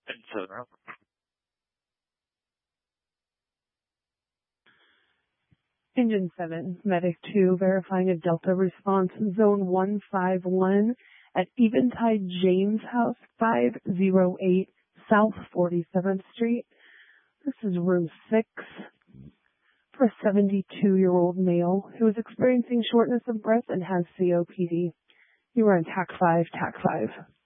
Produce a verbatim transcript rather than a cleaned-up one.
And seven. Engine seven, Medic two, verifying a Delta response, Zone one five one at Eventide James House, five oh eight South forty-seventh Street. This is room six for a seventy-two-year-old male who is experiencing shortness of breath and has C O P D. You are in T A C five, T A C five.